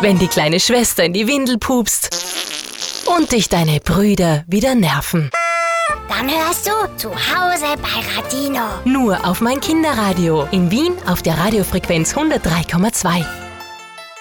wenn die kleine Schwester in die Windel pupst und dich deine Brüder wieder nerven. Dann hörst du zu Hause bei Radino. Nur auf mein Kinderradio in Wien auf der Radiofrequenz 103,2.